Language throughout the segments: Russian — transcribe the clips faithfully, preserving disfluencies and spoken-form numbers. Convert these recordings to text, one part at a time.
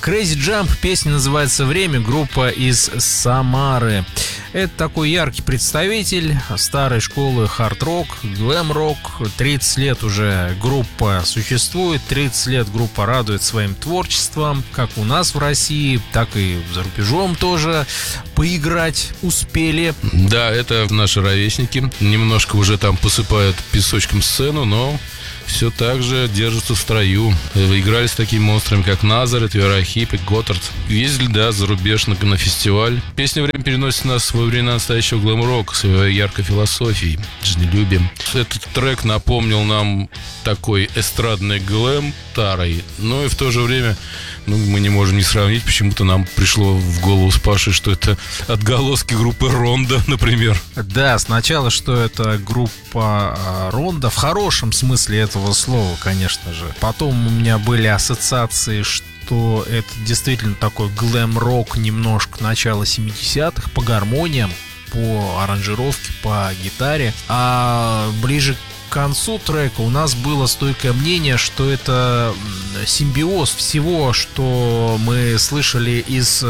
Crazy Jump, песня называется «Время», группа из Самары. Это такой яркий представитель старой школы хард-рок, глэм-рок. тридцать лет уже группа существует, тридцать лет группа радует своим творчеством, как у нас в России, так и за рубежом тоже поиграть успели. Да, это наши ровесники. Немножко уже там посыпают песочком сцену, но все так же держатся в строю. Играли с такими монстрами, как Назарет, Верахип и Готард. Ездили, да, за рубеж на, на фестиваль. Песня «Время» переносит нас во времена настоящего глэм-рока, своей яркой философией, жизнелюбием. Этот трек напомнил нам такой эстрадный глэм старый, но и в то же время, ну, мы не можем не сравнить. Почему-то нам пришло в голову с Пашей, что это отголоски группы Ронда, например. Да, сначала, что это группа Ронда, в хорошем смысле этого слова, конечно же. Потом у меня были ассоциации, что это действительно такой глэм-рок немножко начала семидесятых по гармониям, по аранжировке, по гитаре. А ближе к концу трека у нас было стойкое мнение, что это симбиоз всего, что мы слышали из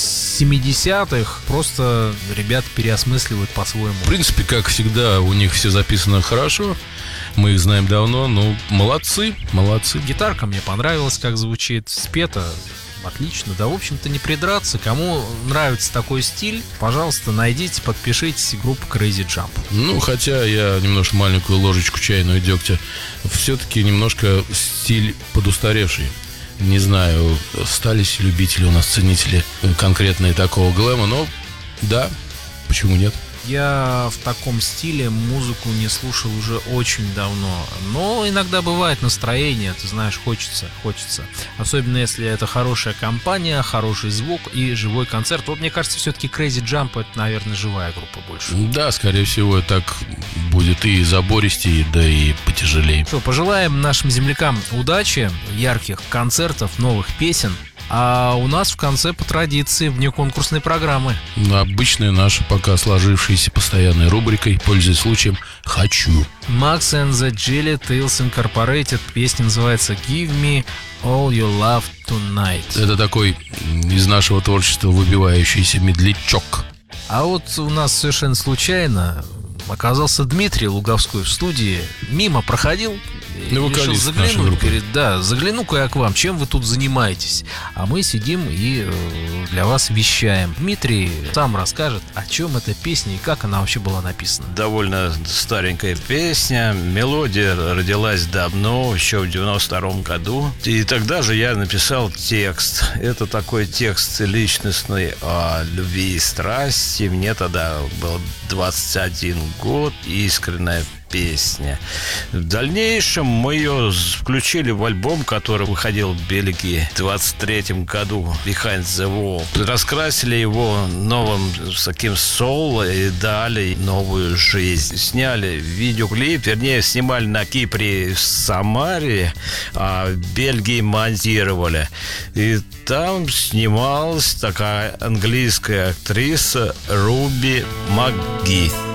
семидесятых. Просто ребята переосмысливают по-своему. В принципе, как всегда, у них все записано хорошо. Мы их знаем давно, ну, молодцы, молодцы. Гитарка мне понравилась, как звучит, спета отлично. Да, в общем-то, не придраться. Кому нравится такой стиль, пожалуйста, найдите, подпишитесь, группу Crazy Jump. Ну, хотя я немножко маленькую ложечку чайную дегтя, все-таки немножко стиль подустаревший. Не знаю, остались любители у нас, ценители конкретные такого глэма, но да, почему нет? Я в таком стиле музыку не слушал уже очень давно. Но иногда бывает настроение, ты знаешь, хочется, хочется. Особенно если это хорошая компания, хороший звук и живой концерт. Вот мне кажется, все-таки Crazy Jump — это, наверное, живая группа больше. Да, скорее всего, так будет и забористее, да и потяжелее. Что, пожелаем нашим землякам удачи, ярких концертов, новых песен. А у нас в конце, по традиции, внеконкурсной программы. Обычная наша пока сложившаяся постоянной рубрикой, пользуясь случаем, «Хочу». Max and the Jelly Tales Incorporated. Песня называется «Give me all your love tonight». Это такой из нашего творчества выбивающийся медлячок. А вот у нас совершенно случайно оказался Дмитрий Луговской в студии. Мимо проходил. Ну, решил заглянуть перед, да, загляну-ка я к вам, чем вы тут занимаетесь. А мы сидим и э, для вас вещаем. Дмитрий сам расскажет, о чем эта песня и как она вообще была написана. Довольно старенькая песня. Мелодия родилась давно, еще в девяносто втором году. И тогда же я написал текст. Это такой текст личностный о любви и страсти. Мне тогда был двадцать один год, искренняя песня. В дальнейшем мы ее включили в альбом, который выходил в Бельгии в двадцать третьем году, Behind the Wall. Раскрасили его новым таким соло и дали новую жизнь. Сняли видеоклип, вернее, снимали на Кипре, в Самаре, а в Бельгии монтировали. И там снималась такая английская актриса Руби МакГи.